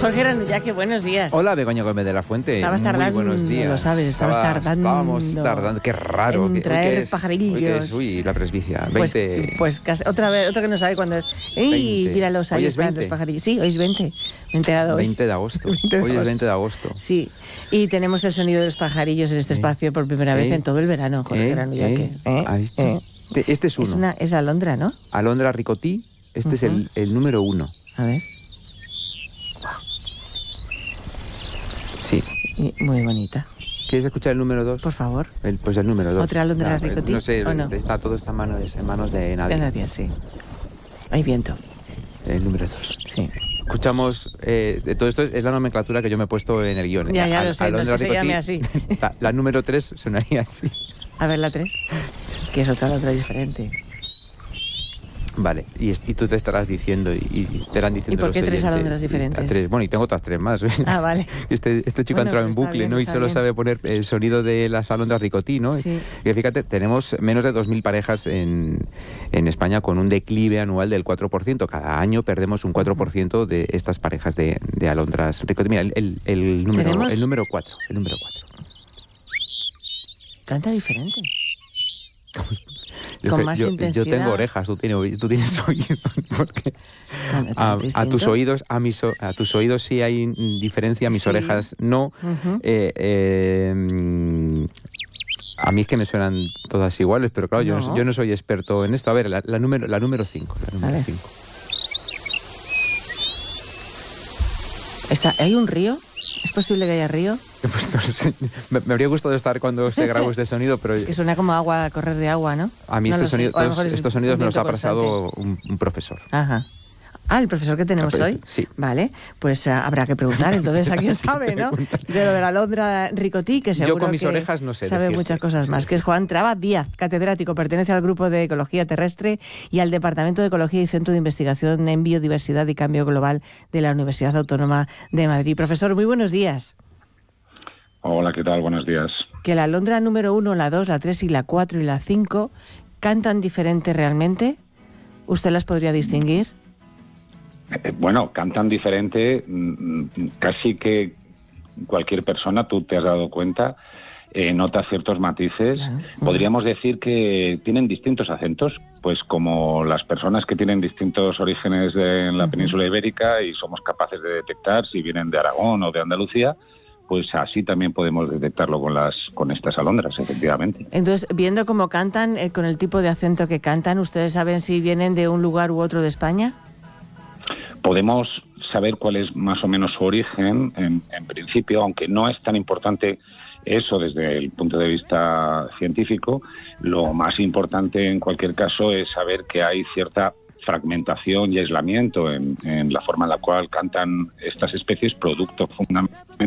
Jorge Granullaque, buenos días. Hola, Begoña Gómez de la Fuente. Estabas tardando, muy buenos días. lo sabes, Estábamos tardando, qué raro. En traer hoy pajarillos. Uy, la presbicia. Pues casi, otra que no sabe cuándo es. ¡Ey! Míralos, ahí están los pajarillos. Sí, hoy es 20. Me he enterado hoy. 20 de agosto. Hoy es 20 de agosto. Sí, y tenemos el sonido de los pajarillos en este espacio por primera vez en todo el verano, Jorge Granullaque. Este es uno. Es la alondra, ¿no? Alondra ricotí. Este es el número 1. A ver. Sí. Muy bonita. ¿Quieres escuchar el número 2? Por favor. Pues el número 2. ¿Otra alondra ricotí? No sé, ¿o no? todo está en manos de nadie. De nadie, sí. Hay viento. El número 2. Sí. Escuchamos, todo esto es la nomenclatura que yo me he puesto en el guión. Ya lo sé, no es que se llame así. La número 3 sonaría así. A ver la 3, que es otra diferente. Vale, y tú te estarás diciendo y te irán diciendo. ¿Y por qué los 3 oyentes, alondras diferentes? 3. Bueno, y tengo otras 3 más. Ah, vale. Este chico ha entrado en bucle, bien, ¿no? Y solo sabe poner el sonido de las alondras ricotí, ¿no? Sí. Y fíjate, tenemos menos de 2.000 parejas en España con un declive anual del 4%. Cada año perdemos un 4% de estas parejas de alondras ricotí. Mira, el número 4. Canta diferente. Con más intensidad. Yo tengo orejas, tú tienes oídos. Porque a tus oídos sí hay diferencia, a mis orejas no. A mí es que me suenan todas iguales, pero claro, yo no soy experto en esto. A ver, la número 5. ¿Hay un río? ¿Es posible que haya río? Pues no sé. Me habría gustado estar cuando se grabó este sonido, pero... Es que suena como agua, correr de agua, ¿no? A mí estos sonidos me los ha pasado un profesor. Ajá. Ah, ¿el profesor que tenemos hoy? Sí. Vale, pues habrá que preguntar entonces a quién sabe, ¿no? De lo de la alondra ricotí, que seguro yo con mis que orejas no sé sabe decirte. muchas cosas más, que es Juan Traba Díaz, catedrático, pertenece al Grupo de Ecología Terrestre y al Departamento de Ecología y Centro de Investigación en Biodiversidad y Cambio Global de la Universidad Autónoma de Madrid. Profesor, muy buenos días. Hola, ¿qué tal? Buenos días. Que la alondra número 1, la 2, la 3 y la 4 y la 5 cantan diferente realmente. ¿Usted las podría distinguir? Bueno, cantan diferente, casi que cualquier persona, tú te has dado cuenta, nota ciertos matices. Podríamos decir que tienen distintos acentos, pues como las personas que tienen distintos orígenes en la península ibérica y somos capaces de detectar si vienen de Aragón o de Andalucía, pues así también podemos detectarlo con estas alondras, efectivamente. Entonces, viendo cómo cantan, con el tipo de acento que cantan, ¿ustedes saben si vienen de un lugar u otro de España? Podemos saber cuál es más o menos su origen, en principio, aunque no es tan importante eso desde el punto de vista científico. Lo más importante en cualquier caso es saber que hay cierta fragmentación y aislamiento en la forma en la cual cantan estas especies, producto fundamentalmente